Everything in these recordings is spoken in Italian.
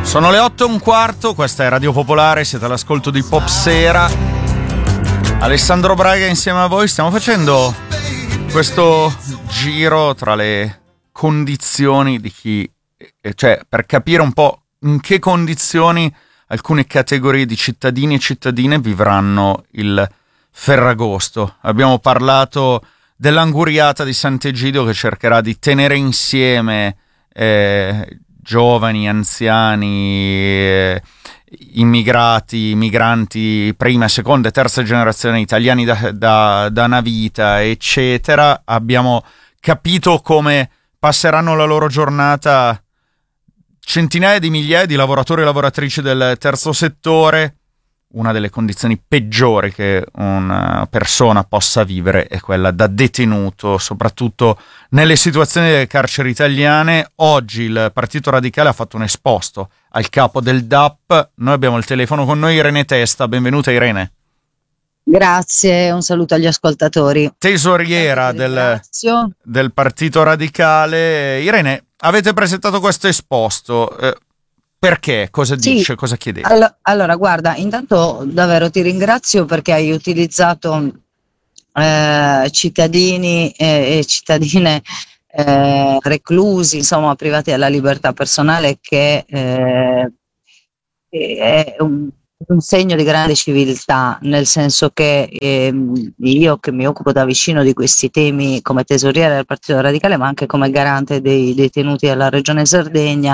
Sono le 8:15, questa è Radio Popolare, siete all'ascolto di Popsera. Alessandro Braga insieme a voi, stiamo facendo questo giro tra le condizioni di chi, cioè per capire un po' in che condizioni alcune categorie di cittadini e cittadine vivranno il Ferragosto. Abbiamo parlato dell'anguriata di Sant'Egidio che cercherà di tenere insieme giovani, anziani, immigrati, migranti, prima, seconda e terza generazione, italiani da una vita, eccetera. Abbiamo capito come passeranno la loro giornata centinaia di migliaia di lavoratori e lavoratrici del terzo settore. Una delle condizioni peggiori che una persona possa vivere è quella da detenuto, soprattutto nelle situazioni delle carceri italiane. Oggi il Partito Radicale ha fatto un esposto al capo del DAP. Noi abbiamo il telefono con noi Irene Testa. Benvenuta Irene. Grazie, un saluto agli ascoltatori. Tesoriera del Partito Radicale. Irene, avete presentato questo esposto. Perché? Cosa dice? Sì, Cosa chiedete? allora, guarda, intanto davvero ti ringrazio perché hai utilizzato cittadini e cittadine reclusi, insomma, privati della libertà personale, che è un segno di grande civiltà, nel senso che io, che mi occupo da vicino di questi temi come tesoriere del Partito Radicale, ma anche come garante dei detenuti della Regione Sardegna,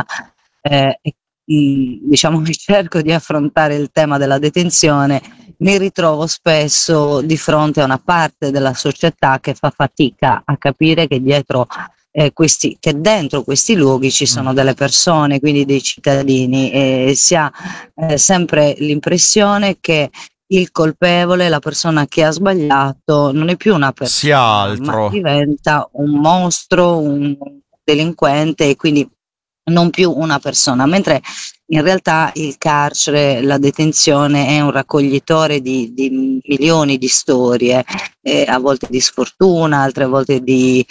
diciamo che cerco di affrontare il tema della detenzione, mi ritrovo spesso di fronte a una parte della società che fa fatica a capire che dietro che dentro questi luoghi ci sono delle persone, quindi dei cittadini, e si ha sempre l'impressione che il colpevole, la persona che ha sbagliato, non è più una persona, sia altro, ma diventa un mostro, un delinquente, e quindi non più una persona, mentre in realtà il carcere, la detenzione è un raccoglitore di milioni di storie, a volte di sfortuna, altre volte di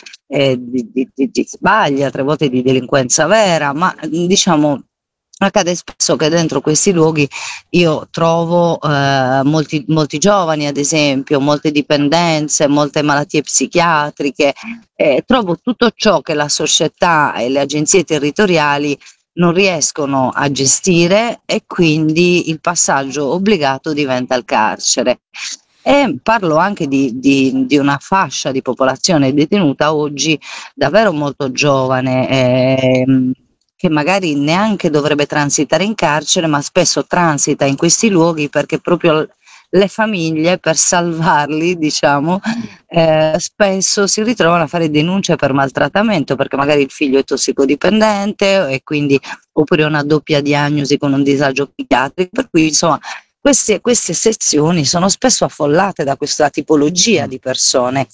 sbagli, altre volte di delinquenza vera, ma diciamo accade spesso che dentro questi luoghi io trovo molti giovani, ad esempio, molte dipendenze, molte malattie psichiatriche, trovo tutto ciò che la società e le agenzie territoriali non riescono a gestire, e quindi il passaggio obbligato diventa il carcere. E parlo anche di una fascia di popolazione detenuta oggi davvero molto giovane, che magari neanche dovrebbe transitare in carcere, ma spesso transita in questi luoghi perché proprio le famiglie, per salvarli, diciamo, spesso si ritrovano a fare denunce per maltrattamento, perché magari il figlio è tossicodipendente, e quindi, oppure una doppia diagnosi con un disagio psichiatrico, per cui insomma queste sezioni sono spesso affollate da questa tipologia di persone.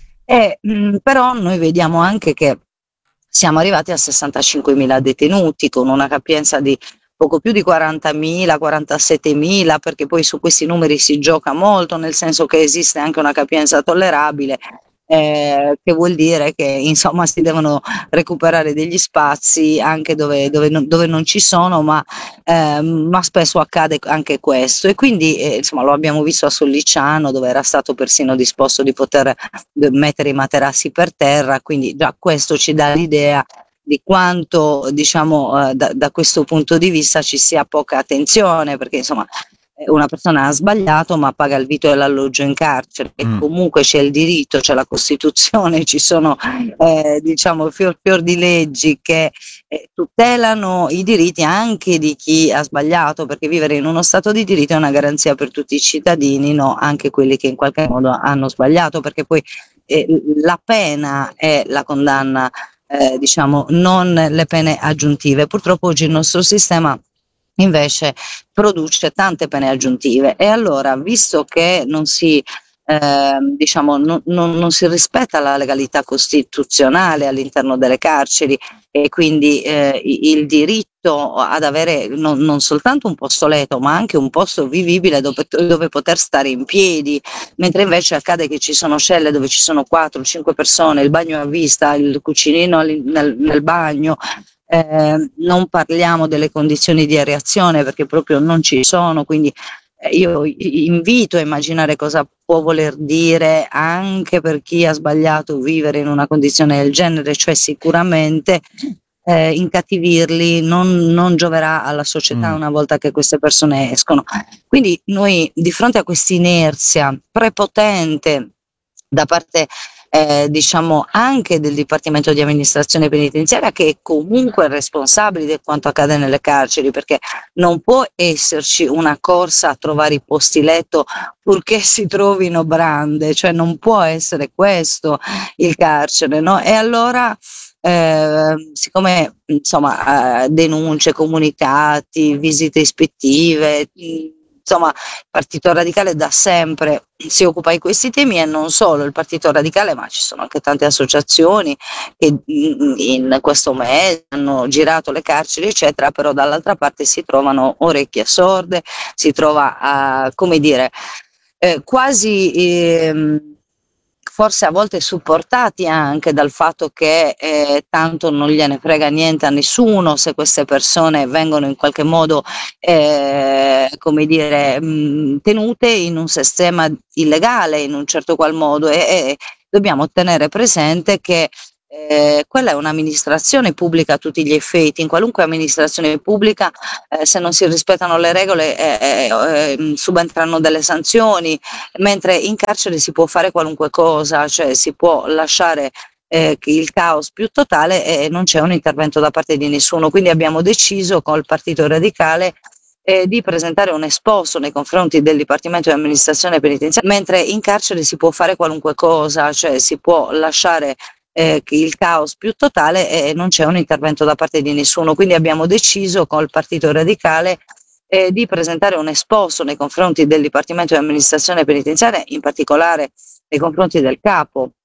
Però noi vediamo anche che siamo arrivati a 65.000 detenuti, con una capienza di poco più di 40.000, 47.000, perché poi su questi numeri si gioca molto, nel senso che esiste anche una capienza tollerabile, che vuol dire che insomma si devono recuperare degli spazi anche dove non ci sono, ma spesso accade anche questo, e quindi insomma lo abbiamo visto a Sollicciano, dove era stato persino disposto di poter mettere i materassi per terra, quindi già questo ci dà l'idea di quanto, diciamo, da questo punto di vista ci sia poca attenzione, perché insomma una persona ha sbagliato ma paga il vitto e l'alloggio in carcere, e comunque c'è il diritto, c'è la Costituzione, ci sono diciamo fior di leggi che tutelano i diritti anche di chi ha sbagliato, perché vivere in uno stato di diritto è una garanzia per tutti i cittadini, no? Anche quelli che in qualche modo hanno sbagliato, perché poi la pena è la condanna, diciamo, non le pene aggiuntive. Purtroppo oggi il nostro sistema invece produce tante pene aggiuntive, e allora, visto che non si diciamo non si rispetta la legalità costituzionale all'interno delle carceri, e quindi il diritto ad avere non soltanto un posto letto, ma anche un posto vivibile dove poter stare in piedi, mentre invece accade che ci sono celle dove ci sono 4-5 persone, il bagno a vista, il cucinino nel bagno, non parliamo delle condizioni di areazione perché proprio non ci sono, quindi io invito a immaginare cosa può voler dire anche per chi ha sbagliato vivere in una condizione del genere, cioè sicuramente incattivirli non gioverà alla società una volta che queste persone escono. Quindi noi di fronte a questa inerzia prepotente da parte diciamo anche del Dipartimento di Amministrazione Penitenziaria, che è comunque responsabile di quanto accade nelle carceri, perché non può esserci una corsa a trovare i posti letto purché si trovino brande, cioè non può essere questo il carcere, no? E allora siccome insomma denunce, comunicati, visite ispettive, insomma il Partito Radicale da sempre si occupa di questi temi, e non solo il Partito Radicale, ma ci sono anche tante associazioni che in questo mese hanno girato le carceri eccetera, però dall'altra parte si trovano orecchie sorde, si trova come dire quasi forse a volte supportati anche dal fatto che tanto non gliene frega niente a nessuno se queste persone vengono in qualche modo come dire tenute in un sistema illegale in un certo qual modo, e dobbiamo tenere presente che quella è un'amministrazione pubblica a tutti gli effetti. In qualunque amministrazione pubblica se non si rispettano le regole subentrano delle sanzioni, mentre in carcere si può fare qualunque cosa, cioè si può lasciare il caos più totale e non c'è un intervento da parte di nessuno. Quindi abbiamo deciso col Partito Radicale di presentare un esposto nei confronti del Dipartimento di Amministrazione Penitenziaria, mentre in carcere si può fare qualunque cosa, cioè si può lasciare il caos più totale e non c'è un intervento da parte di nessuno. Quindi abbiamo deciso col Partito Radicale di presentare un esposto nei confronti del Dipartimento di Amministrazione Penitenziaria, in particolare nei confronti del capo